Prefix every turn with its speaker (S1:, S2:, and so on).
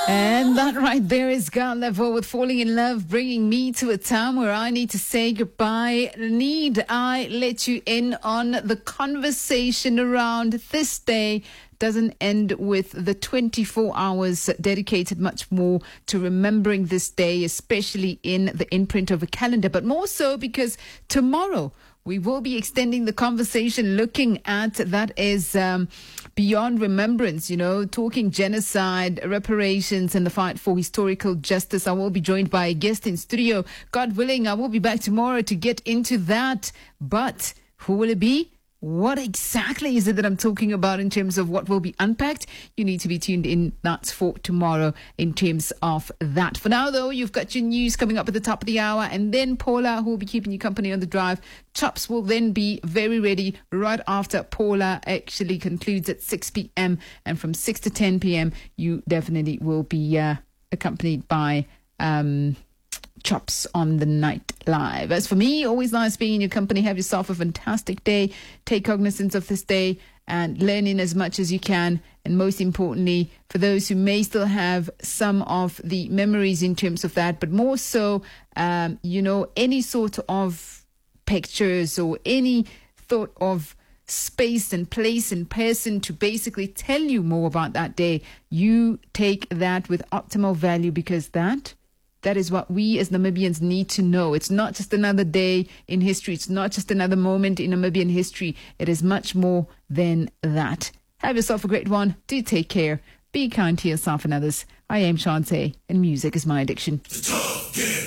S1: And that right there is God Level with Falling in Love, bringing me to a time where I need to say goodbye. Need I let you in on the conversation around this day? Doesn't end with the 24 hours dedicated much more to remembering this day, especially in the imprint of a calendar, but more so because tomorrow we will be extending the conversation, looking at that is beyond remembrance, talking genocide, reparations, and the fight for historical justice. I will be joined by a guest in studio. God willing, I will be back tomorrow to get into that. But who will it be? What exactly is it that I'm talking about in terms of what will be unpacked? You need to be tuned in. That's for tomorrow in terms of that. For now, though, you've got your news coming up at the top of the hour, and then Paula, who will be keeping you company on the drive. Chops will then be very ready right after Paula actually concludes at 6 p.m. And from 6 to 10 p.m., you definitely will be accompanied by Chops on the Night Live. As for me, always nice being in your company. Have yourself a fantastic day. Take cognizance of this day and learn in as much as you can. And most importantly, for those who may still have some of the memories in terms of that, but more so, any sort of pictures or any thought of space and place and person to basically tell you more about that day, you take that with optimal value, because that is what we as Namibians need to know. It's not just another day in history. It's not just another moment in Namibian history. It is much more than that. Have yourself a great one. Do take care. Be kind to yourself and others. I am Shante, and music is my addiction.